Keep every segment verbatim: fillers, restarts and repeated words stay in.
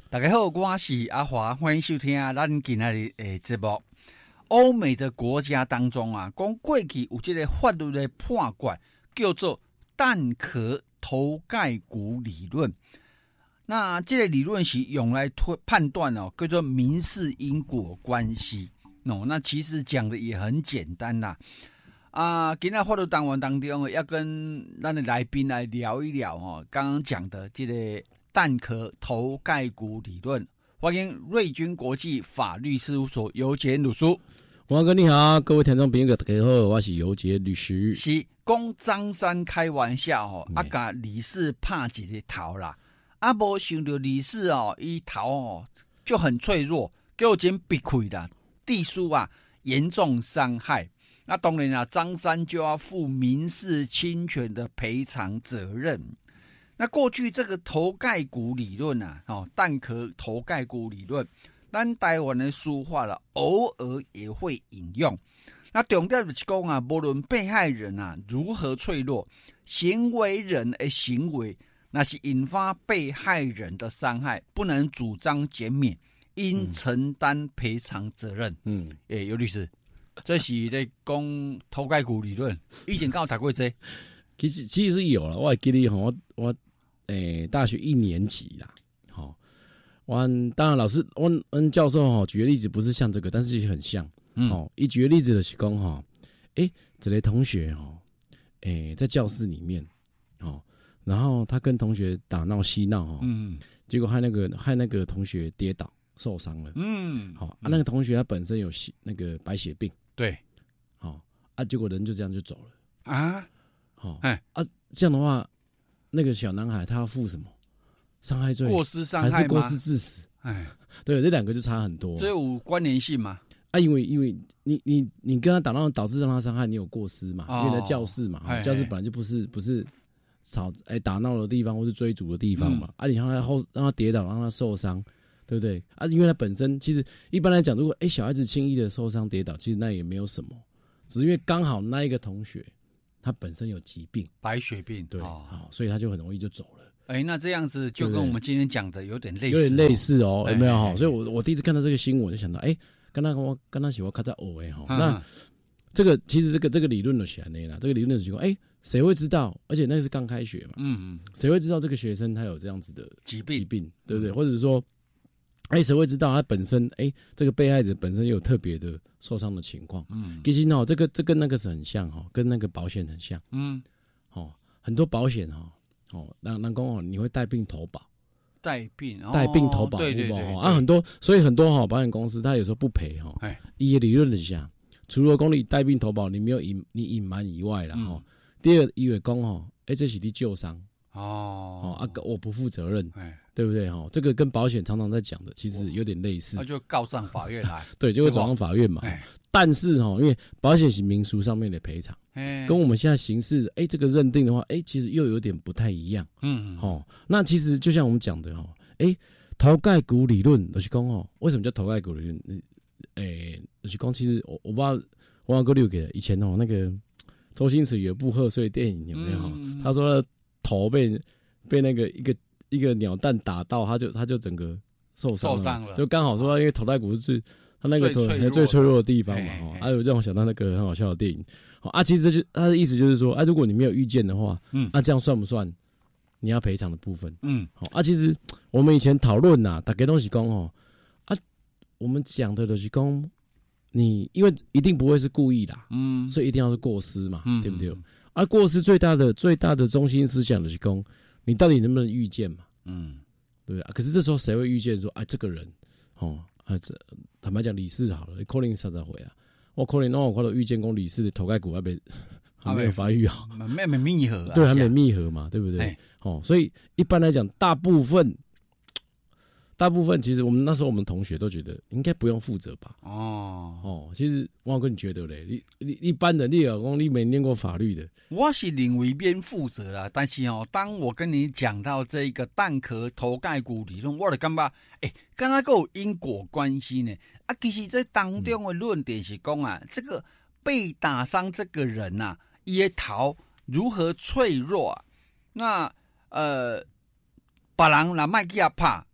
大家好，我是阿华，欢迎收听咱今仔日的节目。欧美的国家当中啊，讲过去有这个法律的判决叫做蛋壳头盖骨理论。那这个理论是用来推判断哦，叫做民事因果关系。哦，那其实讲的也很简单啦。啊，今天法律单元当中要跟咱的来宾来聊一聊哦，刚刚讲的这个蛋壳头盖骨理论。欢迎瑞军国际法律事务所尤杰律师。 王哥你好，各位听众朋友大家好，我是尤杰律师。 是讲张三开玩笑哦，啊，甲李四拍一个头啦，啊，无想到李四哦，伊头哦就很脆弱，结果真逼开啦，地叔啊严重伤害。那当然啊，张三就要负民事侵权的赔偿责任。那过去这个头盖骨理论啊，哦，蛋壳头盖骨理论，咱台湾的司法了，偶尔也会引用。那重点就是讲啊，无论被害人啊如何脆弱，行为人的行为那是引发被害人的伤害，不能主张减免，应承担赔偿责任。嗯，诶、欸，尤律师。这是在讲头盖骨理论，以前刚有读过这， 其实其实是有了。我还记得我我诶、欸、大学一年级啦，好、哦，我当然老师我嗯教授哈举的例子不是像这个，但是很像。嗯，哦，一举的例子的是讲哈，诶，这类同学哈，诶、欸、在教室里面，哦，然后他跟同学打闹嬉闹哈，嗯，结果害那个害那个同学跌倒受伤了。嗯，好、哦、啊，那个同学他本身有那个白血病。 对， 好、哦、啊，结果人就这样就走了啊， 好、哦，哎啊，这样的话，那个小男孩他要负什么伤害罪？ 过失伤害吗？ 还是过失致死？哎，对，这两个就差很多。 这有关联性吗？ 啊，因为因为你你你跟他打闹导致让他伤害，你有过失嘛？哦、因为在教室嘛，哦、教室本来就不是不是吵哎打闹的地方，或是追逐的地方嘛。嗯、啊，你让他后让他跌倒，让他受伤。对不对啊？因为他本身其实一般来讲，如果哎小孩子轻易的受伤跌倒，其实那也没有什么，只是因为刚好那一个同学他本身有疾病， 白血病， 对，哦，所以他就很容易就走了。 哎，那这样子就跟我们今天讲的有点类似， 有点类似哦，有没有哈？所以我我第一次看到这个新闻，我就想到，哎，跟他我跟他喜欢看在偶哎哈。那这个其实这个这个理论的起来呢，这个理论的情况，哎，谁会知道？而且那个是刚开学嘛，嗯嗯，谁会知道这个学生他有这样子的疾病？疾病对不对？或者说。哎，谁会知道他本身？哎，这个被害者本身有特别的受伤的情况。嗯，其实哦，这个这跟那个是很像哈、哦，跟那个保险很像。嗯，哦，很多保险哈、哦，哦，那那公哦，你会带病投保， 带病， 带病投保， 对对对， 啊，很多，所以很多哈、哦、保险公司它有时候不赔哈。哎，一些理论是下，除了公你带病投保，你没有隐你隐瞒以外啦哈、嗯哦。第二，以为公哦，哎，这是你旧伤。哦哦啊，我不负责任，对不对哈？这个跟保险常常在讲的，其实有点类似。 那就告上法院来， 对，就会走上法院嘛。但是哈，因为保险是民俗上面的赔偿，跟我们现在刑事哎这个认定的话，哎其实又有点不太一样。嗯，哦，那其实就像我们讲的哈，哎头盖骨理论，就是讲哦，为什么叫头盖骨理论？哎，就是讲其实我我不知道我阿哥留给以前哦那个周星驰有部贺岁电影有没有？嗯、他说。头被被那个一个一个鸟蛋打到，他就他就整个受伤了，受伤了，就刚好说，因为头盖骨是他那个头最 脆, 最脆弱的地方嘛，哦，还有让我想到那个很好笑的电影，哦啊，其实就他的意思就是说，啊，如果你没有预见的话，嗯，啊，这样算不算你要赔偿的部分？嗯，好、哦、啊，其实我们以前讨论呐，大家都是讲哦，啊，我们讲的都是讲你，因为一定不会是故意的，嗯，所以一定要是过失嘛，嗯、对不对？而、啊、过失最大的最大的中心思想的是讲，你到底能不能预见嘛？嗯，对不对啊？可是这时候谁会预见说，哎，这个人，哦，啊，这坦白讲，李四好了，可能三十岁啊，我可能让我看到预见讲李四的头盖骨还没还没有发育好， 没没密合、啊， 对，还没密合嘛，对不对？哦，所以一般来讲，大部分。大部分其实我们那时候我们同学都觉得应该不用负责吧。哦哦，其实王哥你觉得嘞？你你一般人你老公你没念过法律的， 我是认为免负责啦。但是哦，当我跟你讲到这个蛋壳头盖骨理论，我就感觉诶，跟它有因果关系呢。啊，其实这当中的论点是讲啊，这个被打伤这个人呐、啊，伊的头如何脆弱啊？那呃，别人若卖去他拍。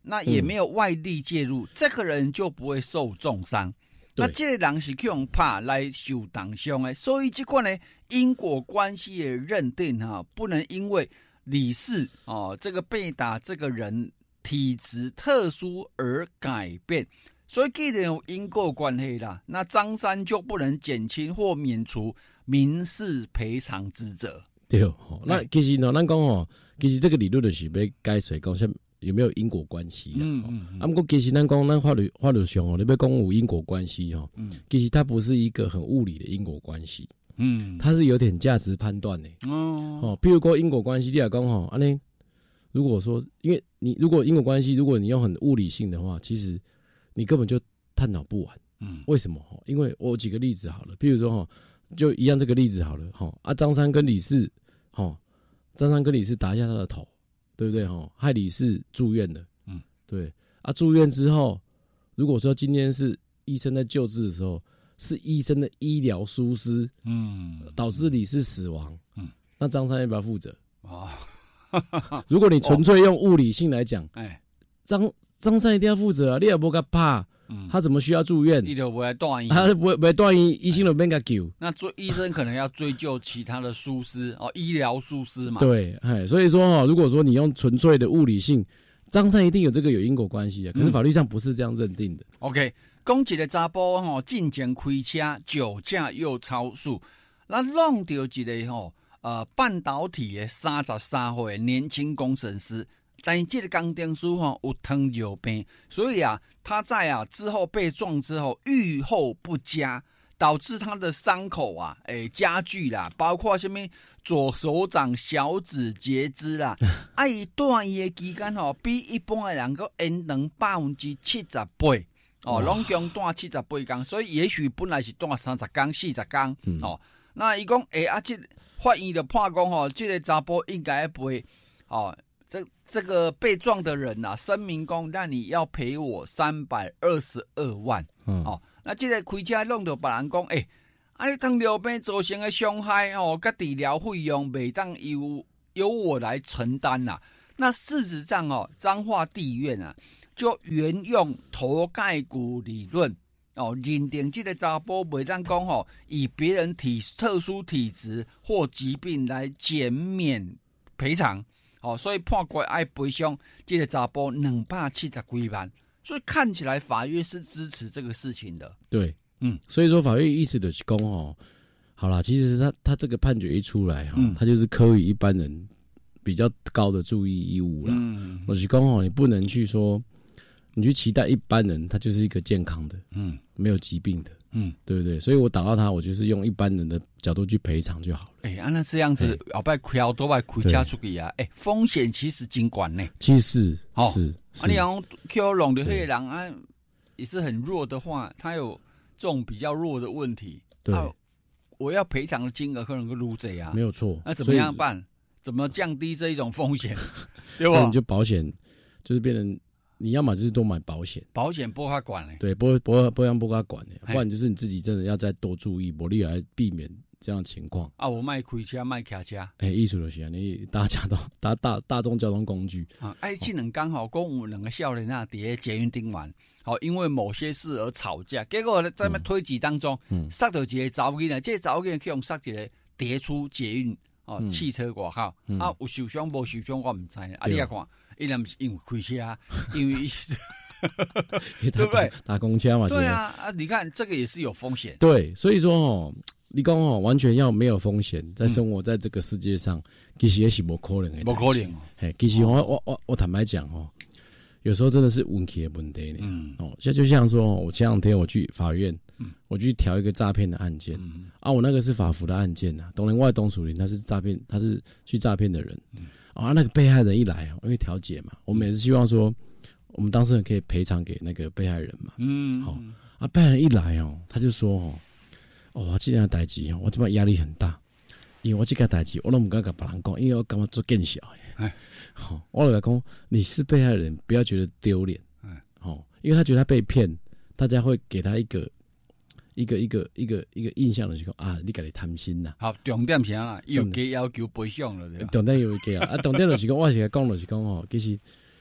那也没有外力介入，嗯、这个人就不会受重伤。那这个人是去用拍来受重伤的，所以这款呢因果关系的认定哈，不能因为李氏哦这个被打这个人体质特殊而改变。所以既然有因果关系啦，那张三就不能减轻或免除民事赔偿之责。 对哦，那其实呢，咱讲哦，其实这个理论就是要解释讲像有没有因果关系啊？嗯嗯嗯。啊，不过其实咱讲咱法律法律上哦，你要讲有因果关系哈，嗯，其实它不是一个很物理的因果关系，嗯，它是有点价值判断的。哦哦，譬如说因果关系，你来讲哈，安尼，如果说因为你如果因果关系，如果你用很物理性的话，其实你根本就探讨不完。嗯，为什么？因为我举个例子好了，譬如说哈，就一样这个例子好了哈，啊，张三跟李四。哦，张三跟李四打一下他的头，对不对？哈，害李四住院了。嗯，对啊，住院之后，如果说今天是医生在救治的时候，是医生的医疗疏失，嗯，导致李四死亡，嗯，那张三要不要负责？哦，如果你纯粹用物理性来讲，哎，张张三一定要负责啊，你也不给他怕。他怎么需要住院？ 你就不会断医， 他不会不会断医，医生就免给救。 那追医生可能要追究其他的疏失哦，医疗疏失嘛。 对，哎，所以说哦，如果说你用纯粹的物理性，张三一定有这个有因果关系的，可是法律上不是这样认定的。 嗯、OK， 讲一个查甫吼进前开车酒驾又超速，那弄到一个吼呃半导体的三十三岁年轻工程师。但是这个工程师哈有糖尿病，所以啊，他在啊之后被撞之后预后不佳，导致他的伤口啊，诶、欸、加剧啦，包括什么左手掌小指截肢啦，啊，伊断医的期间吼，比一般的人个延长百分之七十八，哦，拢共断七十八天，所以也许本来是断三十天、四十天，嗯、哦，那伊讲诶啊，这法院就判讲吼，这个查甫应该赔哦。这这个被撞的人呐、啊，声明讲，那你要赔我三百二十二万。嗯，哦，那这个开车弄到别人讲，哎、欸，啊，你糖尿病造成的伤害哦，甲治疗费用袂当由由我来承担啦、啊。那事实上哦，彰化地院啊，就沿用头盖骨理论哦，认定这个查甫袂当讲哦，以别人体特殊体质或疾病来减免赔偿。哦，所以判决爱赔偿这个查甫两百七十几万，所以看起来法院是支持这个事情的。 对，嗯，所以说法院意思的是讲哦，好啦，其实他他这个判决一出来哈、嗯，他就是科予一般人比较高的注意义务啦。嗯，我是讲哦，你不能去说，你去期待一般人他就是一个健康的，嗯，没有疾病的。嗯，对不对？所以我打到他，我就是用一般人的角度去赔偿就好了。 哎、欸，啊，那这样子，后摆开都摆开车出去啊，哎、欸，风险其实真高呢。 其实哦，是啊，你讲Q弄的黑人啊，也是很弱的话，他有这种比较弱的问题， 对， 啊、我要赔偿的金额可能会撸贼啊， 没有错。 那怎么样办？怎么降低这一种风险？对吧？ 你就保险，就是变成。你要么就是多买保险， 保险不他管嘞， 对，不不不让不他管嘞，不然就是你自己真的要再多注意，我力来避免这样的情况。 啊，我卖开车卖骑车， 哎、欸，艺术就是你大家都大大大众交通工具啊，哎，这能刚好公有两个少年啊，伫捷运顶玩，好，因为某些事而吵架，结果在那推挤当中，嗯，杀到一个查某囡仔，这查某囡仔去用杀一个跌出捷运哦、嗯、汽车外口、嗯，啊，有受伤无受伤我唔知，啊，你来看。伊然不是因为开车啊，因为对不对？ 打公车嘛， 对啊啊！你看这个也是有风险。 对，所以说哦，你讲哦，完全要没有风险，在生活在这个世界上，嗯、其实也是不可能的， 不可能。 嘿，其实我、哦、我我我坦白讲哦，有时候真的是运气的问题呢。嗯，哦，像就像说，我前两天我去法院，嗯，我去调一个诈骗的案件，嗯啊，我那个是法服的案件呐，董林外董属林他是诈骗，他是去诈骗的人。嗯啊，那个被害人一来，因为调解嘛，我们也是希望说，我们当事人可以赔偿给那个被害人嘛。嗯，好、哦、啊，被害人一来哦，他就说哦，哦，这件代志哦，我这边压力很大，因为我这个代志我都不敢跟别人讲，因为我感觉做更小哎。好、哦，我来讲，你是被害人，不要觉得丢脸。嗯，好、哦，因为他觉得他被骗，大家会给他一个。一个一个一个一个印象就是讲啊，你家己贪心呐。 好，重点是啊，又给要求赔偿了。 重点又给啊，啊，重点就是讲，我是讲讲就是讲哦，其实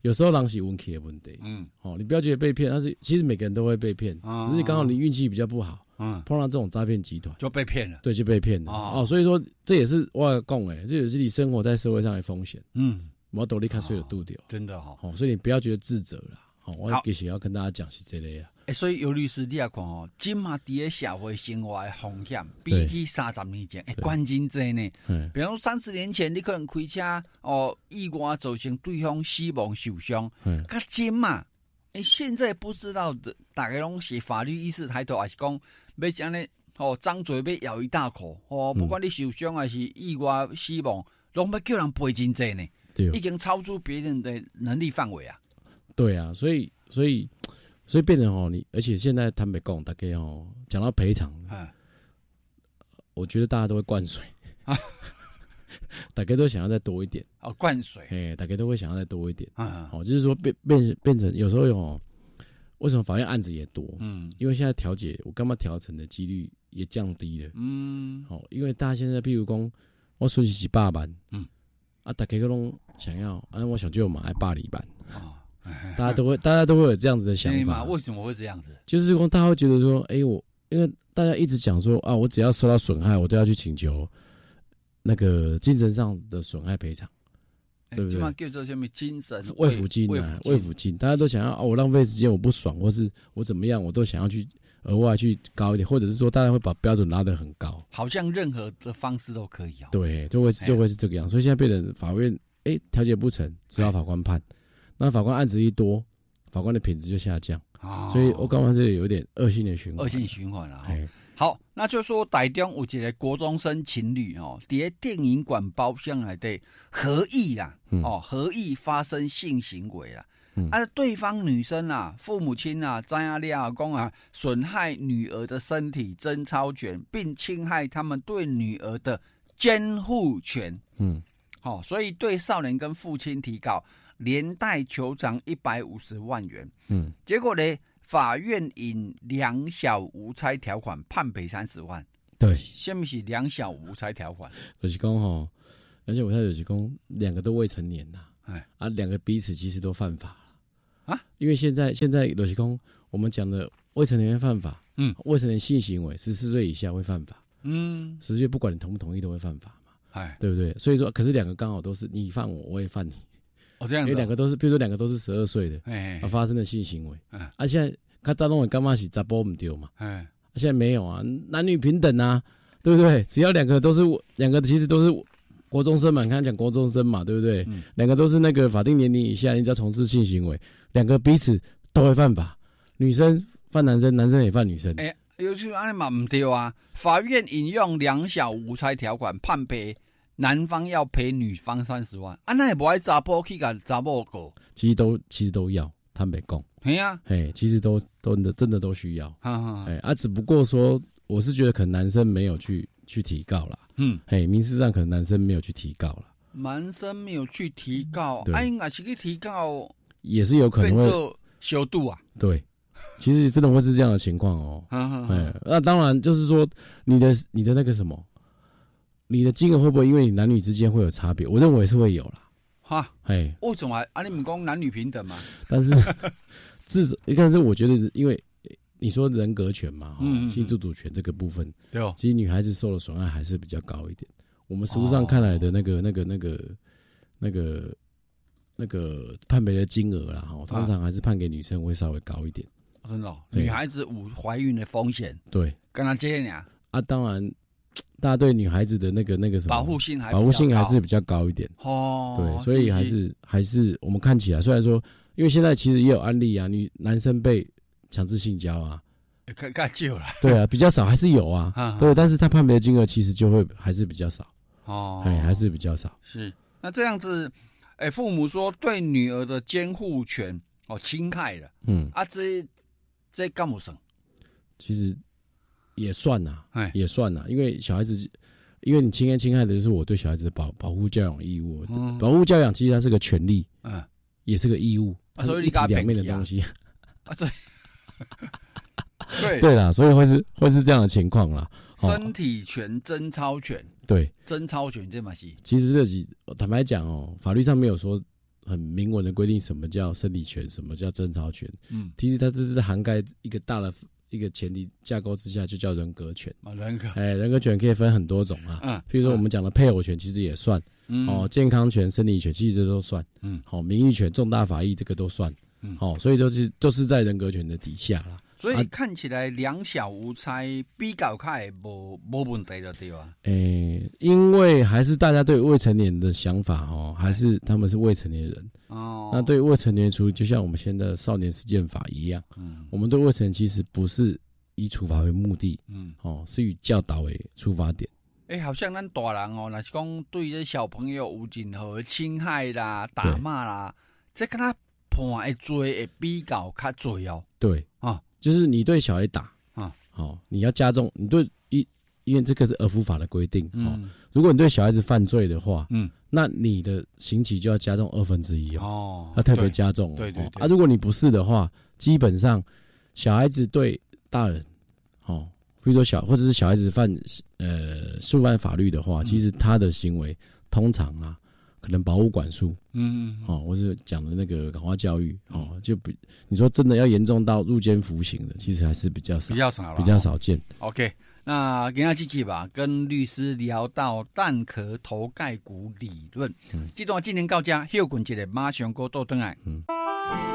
有时候人是运气的问题，嗯，哦，你不要觉得被骗，但是其实每个人都会被骗，哦、只是刚好你运气比较不好，嗯，碰到这种诈骗集团就被骗了， 对，就被骗了，哦，哦所以说这也是我要讲诶，这也是你生活在社会上的风险，嗯，我斗笠卡税有度掉， 真的哈、哦， 哦，所以你不要觉得自责啦，哦，我其实要跟大家讲是这类啊。 欸、所以尤律师，你也看哦，今嘛伫个社会生活的风险，比起三十年前，哎、欸，关键在呢。比方说三十年前，你可能开车哦，意外造成对方死亡受伤，甲今嘛，哎、欸，现在不知道的，大家拢是法律意识抬头，还是讲要这样呢？哦，张嘴要咬一大口，哦，不管你受伤还是意外死亡，拢要叫人赔真济呢，已经超出别人的能力范围啊。 对啊，所以，所以。所以变成哦，你而且现在坦白讲，大概哦讲到赔偿，我觉得大家都会灌水，啊、大家都想要再多一点哦，灌水， 哎，大家都会想要再多一点，啊、哦，就是说变变变成有时候有，为什么法院案子也多？嗯，因为现在调解我干嘛调成的几率也降低了，嗯，哦，因为大家现在譬如讲我损失几百万，嗯，啊，大家都想要，啊，我想就买百二万，哦。大家都会，大家都会有这样子的想法。 为什么会这样子？ 就是说，大家会觉得说，哎、欸，我因为大家一直讲说啊，我只要受到损害，我都要去请求那个精神上的损害赔偿， 欸、对不对？叫做什么精神慰抚金啊，慰抚金，大家都想要啊，我浪费时间，我不爽，或是我怎么样，我都想要去额外去高一点，或者是说，大家会把标准拉得很高， 好像任何的方式都可以啊。 对，就会就会是这个样，所以现在变成法院，哎、欸，调解不成，只好法官判。欸那法官案子一多，法官的品质就下降，哦、所以我刚刚这里有点恶性的循环， 恶性循环了。好，那就说台中有一个国中生情侣哦，在电影馆包厢内底合意啦，嗯、哦，合意发生性行为啦。嗯、啊，对方女生啊，父母亲啊，知影了讲啊，损害女儿的身体贞操权，并侵害他们对女儿的监护权。嗯，好、哦，所以对少年跟父亲提告。连带求偿一百五十万元，嗯，结果呢，法院以两小无猜条款判赔三十万。 对， 什么是两小无猜条款？ 就是讲吼，而且我猜就是讲两个都未成年呐，哎啊，两个彼此其实都犯法啊，因为现在现在就是讲我们讲的未成年犯法，嗯，未成年性行为十四岁以下会犯法，嗯，十四岁不管你同不同意都会犯法嘛，哎，对不对？所以说，可是两个刚好都是你犯我，我也犯你。 哦，这样子、哦， 因为两个都是，比如说两个都是十二岁的，哎，啊发生的性行为，嗯，啊现在他早弄的干嘛是查甫唔对嘛，哎，啊现在没有啊，男女平等啊，对不对？只要两个都是两个其实都是国中生嘛，你看讲国中生嘛，对不对？嗯，两个都是那个法定年龄以下，你只要从事性行为，两个彼此都会犯法，女生犯男生，男生也犯女生。 哎、欸，有句安尼嘛唔对啊，法院引用两小无猜条款判赔。男方要赔女方三十万，啊，那也不爱查甫去甲查某过， 其实都其实都要，坦白讲， 嘿啊， 嘿，其实都都真的都需要，哈哈，哎啊，只不过说，我是觉得可能男生没有去去提告啦，嗯，嘿，民事上可能男生没有去提告啦， 男生没有去提告，哎，应该是去提告， 也是有可能会修度啊， 对，其实真的会是这样的情况哦，哎，那当然就是说你的你的那个什么。你的金额会不会因为你男女之间会有差别？我认为是会有啦。 哈，哎，为什么啊？你们讲男女平等嘛？ 但是至少，但是我觉得，因为你说人格权嘛，嗯，性自主权这个部分，对哦，其实女孩子受的损害还是比较高一点。我们实务上看来的那个、那个、那个、那个、那个判赔的金额啦，哈，通常还是判给女生会稍微高一点。 真的、哦，女孩子有怀孕的风险， 对， 跟她接呀。 啊，当然。大家对女孩子的那个那个什么保护性还保护性还是比较高一点哦，对，所以还是还是我们看起来，虽然说，因为现在其实也有案例啊，女男生被强制性交啊， 该该救了， 对啊，比较少还是有啊，对，但是他判赔的金额其实就会还是比较少哦，哎，还是比较少。 是，那这样子，哎，父母说对女儿的监护权哦侵害了，嗯啊，这这干不成？ 其实。也算呐、啊，也算呐、啊，因为小孩子，因为你侵害侵害的就是我对小孩子的保保护教养义务，嗯、保护教养其实它是个权利，嗯，也是个义务，它是一体两面的东西。啊，对，对对啦，所以会是会是这样的情况啦。 身体权、贞操权， 对， 贞操权这嘛是。 其实这几坦白讲哦，法律上没有说很明文的规定什么叫生理权，什么叫贞操权。嗯，其实它这是涵盖一个大的一个前提架构之下，就叫人格权。 啊，人格， 哎，人格权可以分很多种啊。嗯，譬如说我们讲的配偶权，其实也算。嗯，哦，健康权、生理权，其实这都算。嗯，好、哦，名誉权、重大法益这个都算。嗯，好、哦，所以都是都是在人格权的底下啦。 所以看起来两小无猜，比较开无无问题的对吧？ 诶，因为还是大家对未成年的想法哦，还是他们是未成年人哦。那对未成年处理，就像我们现在的少年事件法一样，嗯，我们对未成年其实不是以处罚为目的，嗯，哦，是以教导为出发点。 诶、欸，好像咱大人哦，若是讲对这小朋友有任何侵害啦、打骂啦，这跟他判的罪会比较较罪哦。 对啊。就是你对小孩打啊，好、哦，你要加重你对一，因为这个是儿福法的规定，嗯、哦，如果你对小孩子犯罪的话，嗯，那你的刑期就要加重二分之一哦，要特别加重、哦， 对对对、 哦。啊，如果你不是的话，基本上小孩子对大人，哦，比如说小或者是小孩子犯呃触犯法律的话，嗯、其实他的行为通常啊。可能保护管束，嗯嗯，哦，或是讲的那个感化教育，哦，就比你说真的要严重到入监服刑的，其实还是比较少， 比较少， 比较少见。 OK， 那今天这集吧，跟律师聊到蛋壳头盖骨理论，嗯，这段今年到这，休困一下，马上过倒转来，嗯。